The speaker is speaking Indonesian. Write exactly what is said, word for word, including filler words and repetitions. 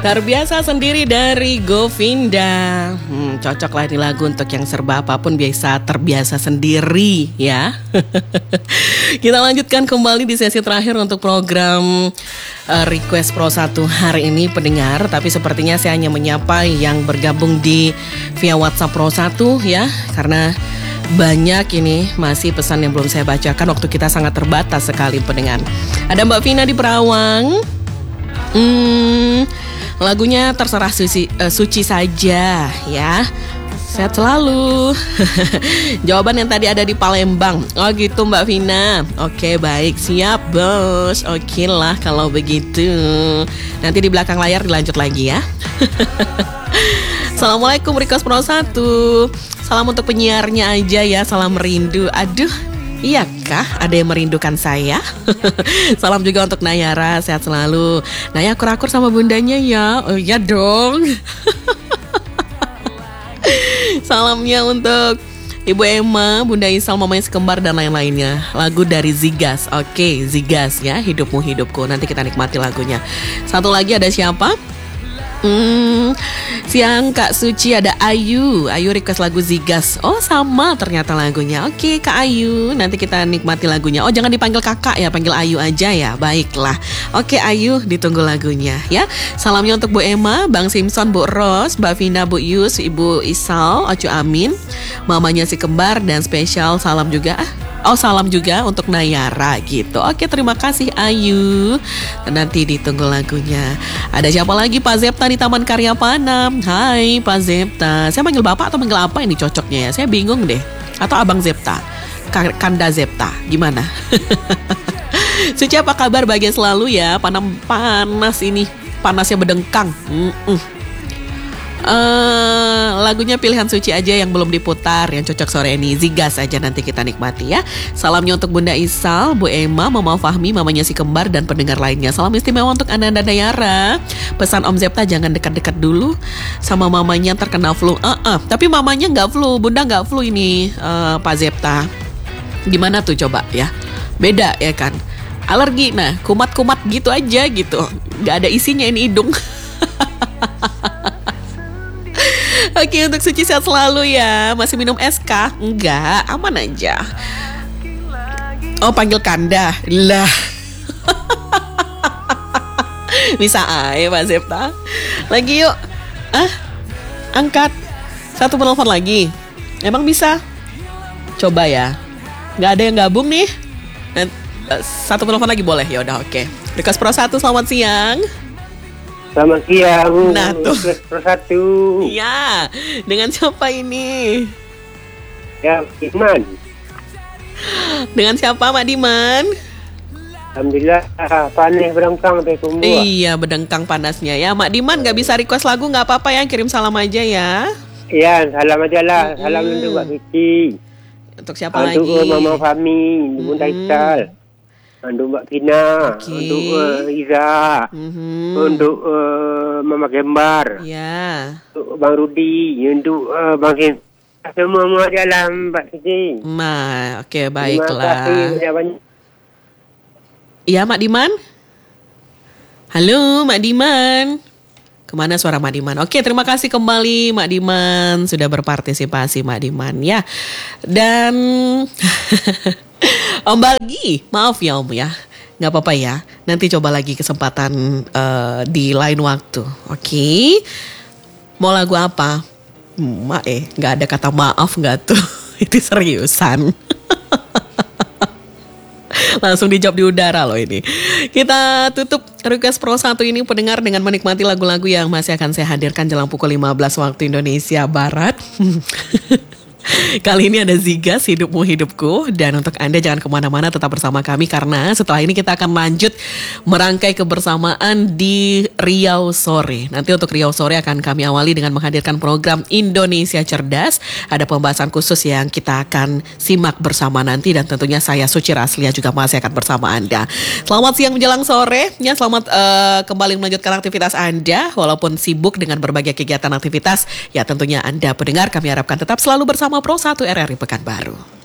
Terbiasa sendiri dari Govinda. hmm, Cocok lah ini lagu untuk yang serba apapun biasa terbiasa sendiri ya. Kita lanjutkan kembali di sesi terakhir untuk program uh, Request Pro satu hari ini pendengar. Tapi sepertinya saya hanya menyapa yang bergabung di via WhatsApp Pro satu ya. Karena banyak ini masih pesan yang belum saya bacakan. Waktu kita sangat terbatas sekali pendengar. Ada Mbak Vina di Perawang. Hmm, lagunya terserah suci, uh, suci saja ya. Sehat selalu. Jawaban yang tadi ada di Palembang. Oh gitu Mbak Vina. Oke baik, siap bos. Oke lah kalau begitu. Nanti di belakang layar dilanjut lagi ya. Assalamualaikum Request Pro satu. Salam untuk penyiarnya aja ya. Salam rindu. Aduh, iya kah ada yang merindukan saya? Salam juga untuk Nayara, sehat selalu. Naya akur-akur sama bundanya ya. Oh iya dong. Salamnya untuk Ibu Emma, Bunda Isal, mamanya sekembar dan lain-lainnya. Lagu dari Zigas. Oke, Zigas ya, Hidupmu Hidupku. Nanti kita nikmati lagunya. Satu lagi ada siapa? Hmm, siang Kak Suci, ada Ayu. Ayu request lagu Zigas. Oh sama ternyata lagunya. Oke Kak Ayu, nanti kita nikmati lagunya. Oh jangan dipanggil kakak ya, panggil Ayu aja ya. Baiklah. Oke Ayu, ditunggu lagunya ya. Salamnya untuk Bu Emma, Bang Simpson, Bu Ros, Mbak Vina, Bu Yus, Ibu Isal, Ocu Amin, mamanya si kembar, dan spesial salam juga. Oh salam juga untuk Nayara gitu. Oke terima kasih Ayu. Nanti ditunggu lagunya. Ada siapa lagi? Pak Zepta di Taman Karya Panam. Hai Pak Zepta. Saya manggil bapak atau manggil apa ini cocoknya ya? Saya bingung deh. Atau Abang Zepta, Kanda Zepta, gimana? Suci apa kabar? Bahagia selalu ya. Panam panas ini, panasnya berdengkang. Mm-mm. Uh, lagunya pilihan Suci aja yang belum diputar, yang cocok sore ini. Zigas aja nanti kita nikmati ya. Salamnya untuk Bunda Isal, Bu Emma, Mama Fahmi, mamanya si kembar, dan pendengar lainnya. Salam istimewa untuk Ananda Dayara. Pesan Om Zepta jangan dekat-dekat dulu sama mamanya terkena flu. uh-uh. Tapi mamanya gak flu, Bunda gak flu ini uh, Pak Zepta. Gimana tuh coba ya? Beda ya kan? Alergi, nah kumat-kumat gitu aja gitu. Gak ada isinya ini hidung. Oke untuk Suci sehat selalu ya. Masih minum es kah? Enggak, aman aja. Oh panggil Kanda lah. Bisa aja Pak Zepta. Lagi yuk. Ah, angkat. Satu penelpon lagi. Emang bisa? Coba ya. Gak ada yang gabung nih. Satu penelpon lagi boleh? Ya udah oke. Request Pro satu, selamat siang. Selamat siang. Nah tuh Pro satu. Iya. Dengan siapa ini? Ya, Diman. Dengan siapa Mak Diman? Alhamdulillah panas berdengkang sampai kumbu. Iya berdengkang panasnya ya. Mak Diman gak bisa request lagu gak apa-apa ya. Kirim salam aja ya. Iya salam aja lah. Mm-hmm. Salam untuk Mbak Suci. Untuk siapa untuk lagi? Untuk Mama Fahmi, Bunda Mm-hmm. Isal. Untuk Mbak Vina, okay. Untuk uh, Iza, mm-hmm. Untuk uh, Mama Gembar, ya. Untuk Bang Rudi, untuk uh, Bang Sin. Semua muat dalam Mbak Suci. Ma, oke okay, baiklah. Terima kasih banyak. Iya Mak Diman. Halo Mak Diman. Kemana suara Mak Diman? Oke terima kasih kembali Mak Diman sudah berpartisipasi Mak Diman ya. Dan Om Balgi, maaf ya Om ya, nggak apa-apa ya. Nanti coba lagi kesempatan uh, di lain waktu, oke? Okay? Mau lagu apa? Ma eh, nggak ada kata maaf nggak tuh? Itu seriusan. Langsung dijawab di udara loh ini. Kita tutup Request Pro satu ini pendengar dengan menikmati lagu-lagu yang masih akan saya hadirkan jelang pukul lima belas waktu Indonesia Barat. Kali ini ada Zigas, Hidupmu Hidupku. Dan untuk Anda jangan kemana-mana, tetap bersama kami. Karena setelah ini kita akan lanjut merangkai kebersamaan di Riau Sore. Nanti untuk Riau Sore akan kami awali dengan menghadirkan program Indonesia Cerdas. Ada pembahasan khusus yang kita akan simak bersama nanti. Dan tentunya saya Suci Raslia juga masih akan bersama Anda. Selamat siang menjelang sore ya, selamat uh, kembali melanjutkan aktivitas Anda. Walaupun sibuk dengan berbagai kegiatan aktivitas, ya tentunya Anda pendengar kami harapkan tetap selalu bersama Pro satu R R I Pekanbaru.